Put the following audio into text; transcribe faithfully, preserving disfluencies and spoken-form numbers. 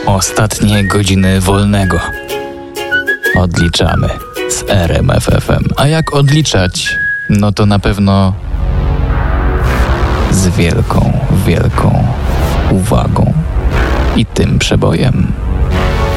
Ostatnie godziny wolnego odliczamy z R M F F M. A jak odliczać? No to na pewno z wielką, wielką uwagą i tym przebojem.